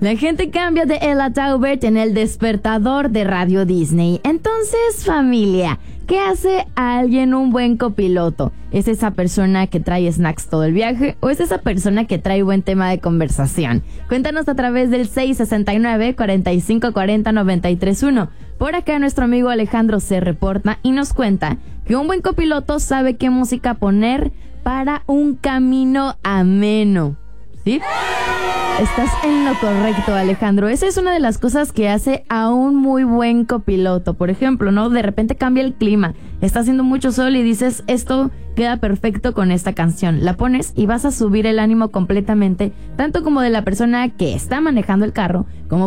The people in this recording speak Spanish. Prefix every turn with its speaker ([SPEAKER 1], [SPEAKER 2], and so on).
[SPEAKER 1] La gente cambia de Ella Taubert en el despertador de Radio Disney. Entonces, familia, ¿qué hace a alguien un buen copiloto? ¿Es esa persona que trae snacks todo el viaje o es esa persona que trae buen tema de conversación? Cuéntanos a través del 669-4540-931. Por acá nuestro amigo Alejandro se reporta y nos cuenta que un buen copiloto sabe qué música poner para un camino ameno. ¿Sí? Estás en lo correcto, Alejandro. Esa es una de las cosas que hace a un muy buen copiloto. Por ejemplo, ¿no? De repente cambia el clima. Está haciendo mucho sol y dices, esto queda perfecto con esta canción. La pones y vas a subir el ánimo completamente, tanto como de la persona que está manejando el carro, como